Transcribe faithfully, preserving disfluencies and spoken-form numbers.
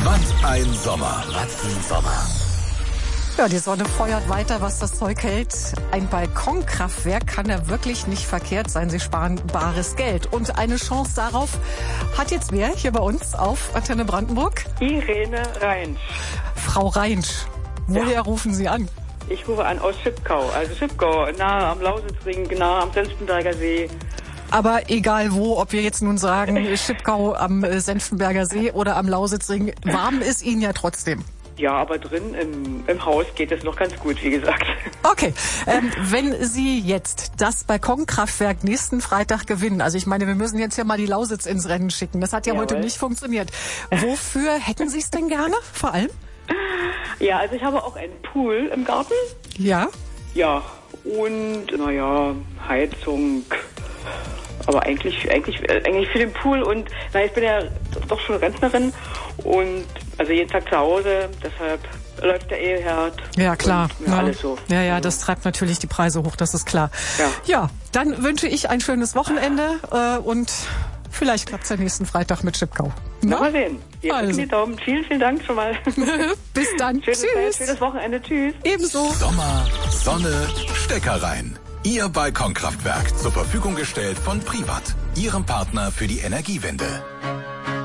Was ein Sommer. Ratzensommer. Ja, die Sonne feuert weiter, was das Zeug hält. Ein Balkonkraftwerk kann ja wirklich nicht verkehrt sein. Sie sparen bares Geld. Und eine Chance darauf hat jetzt wer hier bei uns auf Antenne Brandenburg? Irene Reinsch. Frau Reinsch, woher ja. rufen Sie an? Ich rufe an aus Schipkau. Also Schipkau, nahe am Lausitzring, nahe am Senftenberger See. Aber egal wo, ob wir jetzt nun sagen, Schipkau am Senftenberger See oder am Lausitzring, warm ist Ihnen ja trotzdem. Ja, aber drin im, im Haus geht es noch ganz gut, wie gesagt. Okay, ähm, wenn Sie jetzt das Balkonkraftwerk nächsten Freitag gewinnen, also ich meine, wir müssen jetzt ja mal die Lausitz ins Rennen schicken, das hat ja Jawohl. heute nicht funktioniert. Wofür hätten Sie es denn gerne, vor allem? Ja, also ich habe auch einen Pool im Garten. Ja? Ja, und naja, Heizung. Aber eigentlich, eigentlich, eigentlich für den Pool und, na, ich bin ja doch schon Rentnerin und also jeden Tag zu Hause, deshalb läuft der Eheherd. Ja, klar. Und, ja, ja. alles so. Ja, ja, das treibt natürlich die Preise hoch, das ist klar. Ja, ja dann wünsche ich ein schönes Wochenende äh, und vielleicht klappt es ja nächsten Freitag mit Schipkau. Na? Mal sehen. Wir also. drücken die Daumen. Vielen, vielen Dank schon mal. Bis dann. Schönes Tschüss. Zeit, schönes Wochenende. Tschüss. Ebenso. Sommer, Sonne, Stecker rein. Ihr Balkonkraftwerk zur Verfügung gestellt von Privat, Ihrem Partner für die Energiewende.